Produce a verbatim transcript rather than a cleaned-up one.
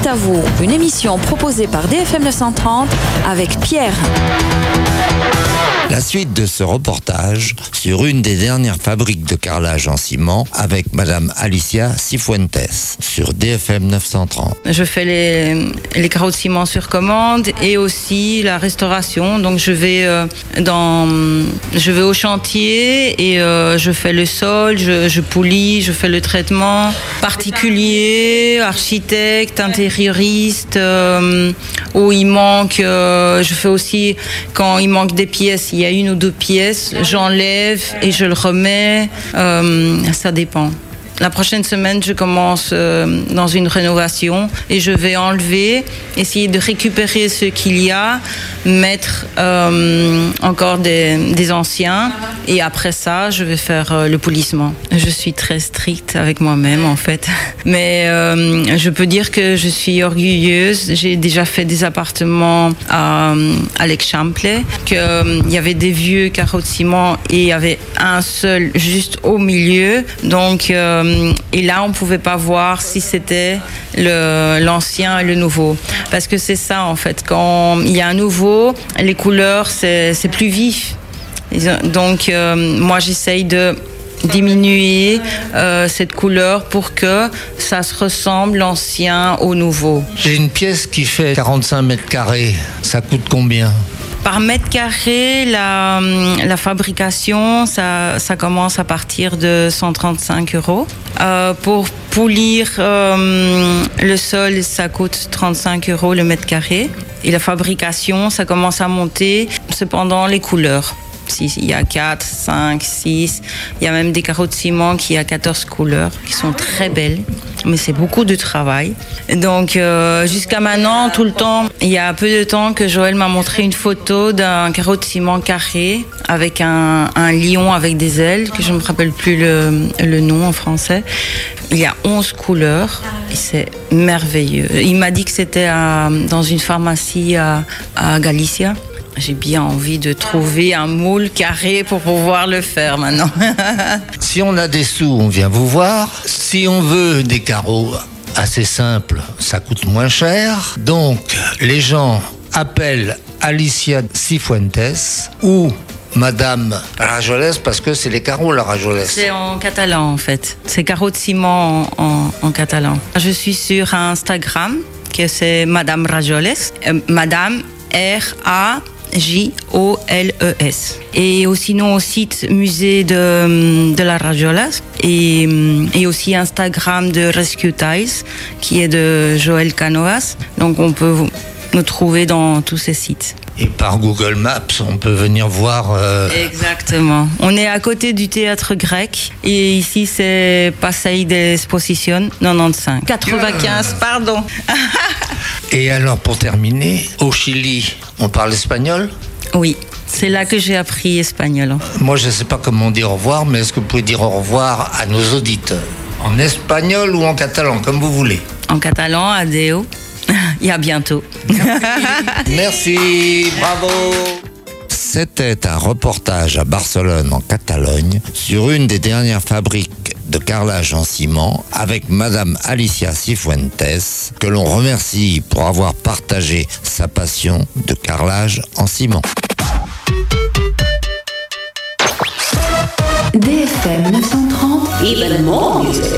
à vous, une émission proposée par D F M neuf cent trente avec Pierre. La suite de ce reportage sur une des dernières fabriques de carrelage en ciment avec Madame Alicia Cifuentes sur D F M neuf cent trente. Je fais les, les carreaux de ciment sur commande et aussi la restauration. Donc je vais, euh, dans, je vais au chantier et euh, je fais le sol, je, je poulie, je fais le traitement. Particulier, architecte, intérioriste, euh, où il manque, euh, je fais aussi quand il manque des pièces. Il y a une ou deux pièces, j'enlève et je le remets, euh, ça dépend. La prochaine semaine, je commence euh, dans une rénovation et je vais enlever, essayer de récupérer ce qu'il y a, mettre euh, encore des, des anciens et après ça, je vais faire euh, le polissement. Je suis très stricte avec moi-même en fait, mais euh, je peux dire que je suis orgueilleuse. J'ai déjà fait des appartements à, à l'Aix-Champley, qu'il euh, y avait des vieux carreaux de ciment et il y avait un seul juste au milieu, donc euh, et là, on ne pouvait pas voir si c'était le, l'ancien et le nouveau. Parce que c'est ça, en fait. Quand il y a un nouveau, les couleurs, c'est, c'est plus vif. Donc, euh, moi, j'essaye de diminuer euh, cette couleur pour que ça se ressemble l'ancien au nouveau. J'ai une pièce qui fait quarante-cinq mètres carrés. Ça coûte combien ? Par mètre carré, la, la fabrication, ça, ça commence à partir de cent trente-cinq euros. Euh, pour polir euh, le sol, ça coûte trente-cinq euros le mètre carré. Et la fabrication, ça commence à monter cependant les couleurs. Il y a quatre, cinq, six, il y a même des carreaux de ciment qui ont quatorze couleurs, qui sont très belles, mais c'est beaucoup de travail. Donc euh, jusqu'à maintenant, tout le temps, il y a peu de temps que Joël m'a montré une photo d'un carreau de ciment carré avec un, un lion avec des ailes, que je ne me rappelle plus le, le nom en français. Il y a onze couleurs et c'est merveilleux. Il m'a dit que c'était à, dans une pharmacie à, à Galicia. J'ai bien envie de trouver un moule carré pour pouvoir le faire maintenant. Si on a des sous, on vient vous voir. Si on veut des carreaux assez simples, ça coûte moins cher. Donc, les gens appellent Alicia Cifuentes ou Madame Rajoles, parce que c'est les carreaux, la Rajoles. C'est en catalan, en fait. C'est carreaux de ciment en, en, en catalan. Je suis sur Instagram, que c'est Madame Rajoles. Euh, Madame R A J O L E S. Et aussi sinon au site musée de, de la Rajoles et, et aussi Instagram de Rescue Tiles qui est de Joël Canoas. Donc on peut nous trouver dans tous ces sites. Et par Google Maps, on peut venir voir... Euh... Exactement. On est à côté du théâtre grec et ici c'est Passeig d'Exposition quatre-vingt-quinze. quatre-vingt-quinze, pardon. Et alors pour terminer, au Chili, on parle espagnol ? Oui, c'est là que j'ai appris espagnol. Moi je ne sais pas comment dire au revoir, mais est-ce que vous pouvez dire au revoir à nos auditeurs ? En espagnol ou en catalan, comme vous voulez. En catalan, adeo. Et à bientôt. Merci, bravo. C'était un reportage à Barcelone, en Catalogne, sur une des dernières fabriques de carrelage en ciment avec Madame Alicia Cifuentes, que l'on remercie pour avoir partagé sa passion de carrelage en ciment. D F M neuf cent trente, even more music.